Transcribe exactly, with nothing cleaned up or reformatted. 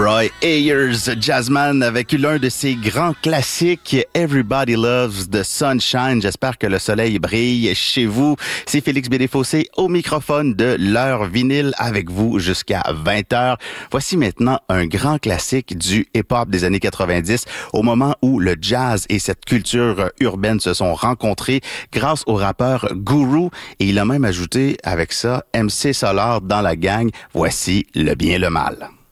Roy Ayers, jazzman, avec l'un de ses grands classiques, Everybody Loves the Sunshine. J'espère que le soleil brille chez vous. C'est Félix Bédé-Fossé au microphone de l'heure vinyle avec vous jusqu'à vingt heures. Voici maintenant un grand classique du hip-hop des années quatre-vingt-dix, au moment où le jazz et cette culture urbaine se sont rencontrés grâce au rappeur Guru. Et il a même ajouté avec ça M C Solar dans la gang. Voici Le Bien le Mal.